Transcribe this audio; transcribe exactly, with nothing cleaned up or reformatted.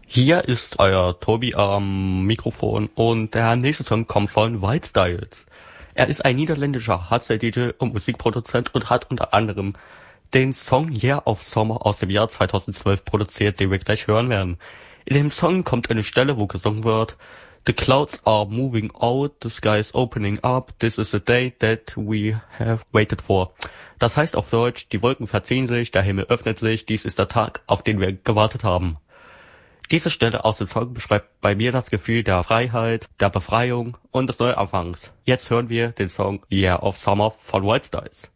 Hier ist euer Tobi am Mikrofon und der nächste Song kommt von White Styles. Er ist ein niederländischer Hardstyle-D J und Musikproduzent und hat unter anderem den Song Year of Summer aus dem Jahr zweitausendzwölf produziert, den wir gleich hören werden. In dem Song kommt eine Stelle, wo gesungen wird: The clouds are moving out, the sky is opening up, this is the day that we have waited for. Das heißt auf Deutsch, die Wolken verziehen sich, der Himmel öffnet sich, dies ist der Tag, auf den wir gewartet haben. Diese Stelle aus dem Song beschreibt bei mir das Gefühl der Freiheit, der Befreiung und des Neuanfangs. Jetzt hören wir den Song Year of Summer von White Styles.